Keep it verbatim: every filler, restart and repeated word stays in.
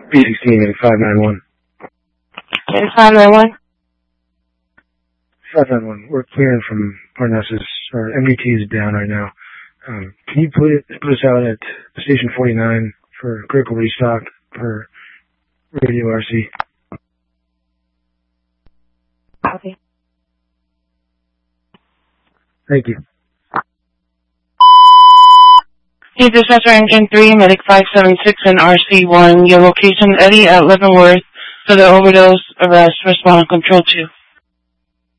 B sixteen and five nine one. And five nine one? five nine one. We're clearing from Parnassus. Our M D T is down right now. Um, can you put, it, put us out at Station forty-nine for critical restock for Radio R C? Okay. Thank you. Interceptor Engine three, Medic five seven six and R C one. Your location, Eddie at Leavenworth for the overdose arrest. Respond control two.